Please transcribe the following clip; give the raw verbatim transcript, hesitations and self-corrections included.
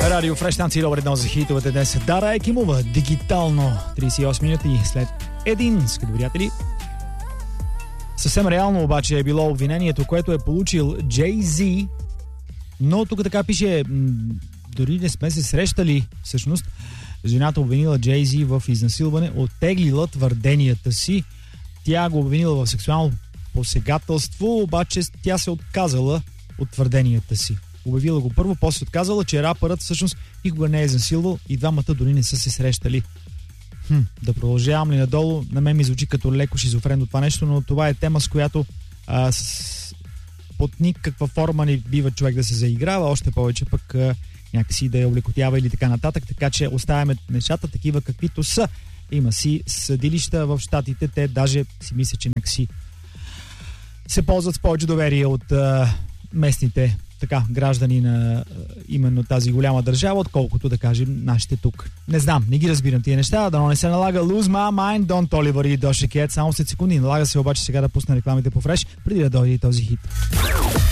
Радио Фреш, станция номер едно за хитовете днес. Дара Екимова, дигитално. тридесет и осем минути след един, скъпи приятели. Съвсем реално обаче е било обвинението, което е получил Jay-Z, но тук така пише, м- дори не сме се срещали, всъщност. Жената обвинила Jay-Z в изнасилване, оттеглила твърденията си. Тя го обвинила в сексуално посегателство, обаче тя се отказала от твърденията си. Обявила го първо, после отказала, че рапърът всъщност никога не е засилвал и двамата дори не са се срещали. Хм, да продължавам ли надолу? На мен ми звучи като леко шизофренно това нещо, но това е тема, с която а, с, под никаква форма не бива човек да се заиграва, още повече пък а, някакси да я облекотява или така нататък, така че оставяме нещата такива каквито са. Има си съдилища в щатите, те даже си мисля, че някакси се ползват с повече доверие от а, местните така, граждани на именно тази голяма държава, отколкото да кажем нашите тук. Не знам, не ги разбирам тия неща, дано не се налага Lose My Mind, Don Toliver и Doja Cat, само след секунди. Налага се обаче сега да пусна рекламите по Фреш, преди да дойде този хит.